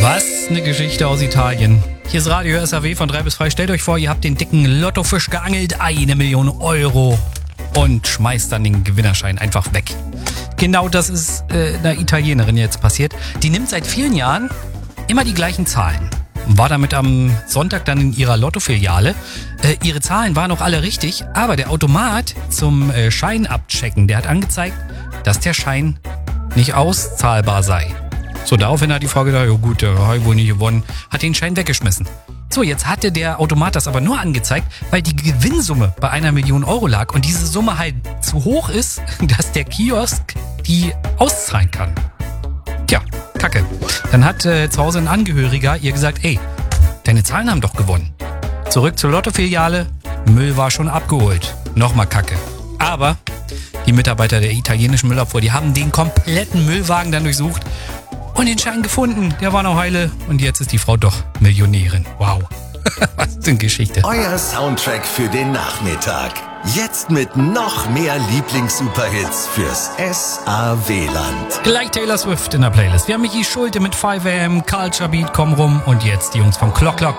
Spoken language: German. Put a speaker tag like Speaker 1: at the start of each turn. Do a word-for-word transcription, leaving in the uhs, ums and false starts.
Speaker 1: Was eine Geschichte aus Italien. Hier ist Radio S A W von drei bis frei. Stellt euch vor, ihr habt den dicken Lottofisch geangelt, eine Million Euro und schmeißt dann den Gewinnerschein einfach weg. Genau das ist äh, einer Italienerin jetzt passiert. Die nimmt seit vielen Jahren immer die gleichen Zahlen. War damit am Sonntag dann in ihrer Lottofiliale. Äh, ihre Zahlen waren auch alle richtig, aber der Automat zum äh, Schein abchecken, der hat angezeigt, dass der Schein nicht auszahlbar sei. So, daraufhin hat die Frau gedacht, ja gut, der hat wohl nicht gewonnen, hat den Schein weggeschmissen. So, jetzt hatte der Automat das aber nur angezeigt, weil die Gewinnsumme bei einer Million Euro lag und diese Summe halt zu hoch ist, dass der Kiosk die auszahlen kann. Tja, Kacke. Dann hat äh, zu Hause ein Angehöriger ihr gesagt, ey, deine Zahlen haben doch gewonnen. Zurück zur Lottofiliale, Müll war schon abgeholt. Nochmal Kacke. Aber die Mitarbeiter der italienischen Müllabfuhr, die haben den kompletten Müllwagen dann durchsucht und den Schein gefunden. Der war noch heile und jetzt ist die Frau doch Millionärin. Wow. Was für eine Geschichte.
Speaker 2: Euer Soundtrack für den Nachmittag. Jetzt mit noch mehr Lieblings-Superhits fürs S A W-Land.
Speaker 1: Gleich Taylor Swift in der Playlist. Wir haben Michi Schulte mit five a m, Culture Beat, komm rum und jetzt die Jungs von Clock Clock.